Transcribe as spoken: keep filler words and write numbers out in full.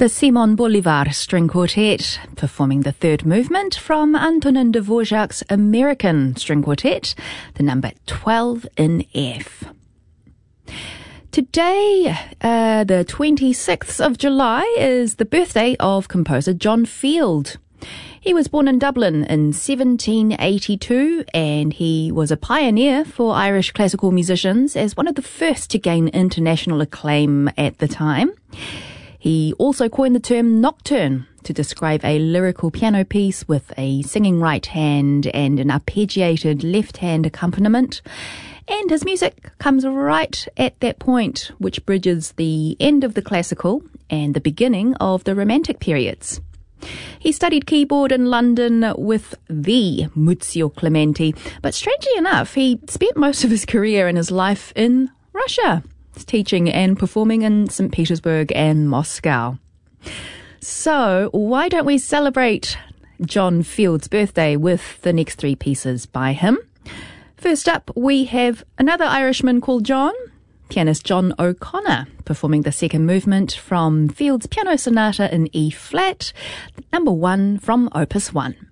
The Simon Bolivar String Quartet, performing the third movement from Antonin Dvorak's American String Quartet, the number twelve in F. Today, uh, the twenty-sixth of July, is the birthday of composer John Field. He was born in Dublin in seventeen eighty-two, and he was a pioneer for Irish classical musicians as one of the first to gain international acclaim at the time. He also coined the term nocturne to describe a lyrical piano piece with a singing right hand and an arpeggiated left hand accompaniment. And his music comes right at that point, which bridges the end of the classical and the beginning of the Romantic periods. He studied keyboard in London with the Muzio Clementi, but strangely enough, he spent most of his career and his life in Russia, teaching and performing in Saint Petersburg and Moscow. So why don't we celebrate John Field's birthday with the next three pieces by him? First up, we have another Irishman called John, pianist John O'Connor, performing the second movement from Field's Piano Sonata in E-flat, number one from Opus one.